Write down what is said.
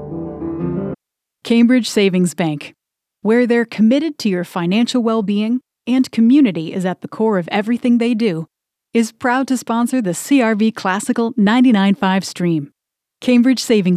Cambridge Savings Bank, where they're committed to your financial well-being and community is at the core of everything they do, is proud to sponsor the CRV Classical 99.5 stream. Cambridge Savings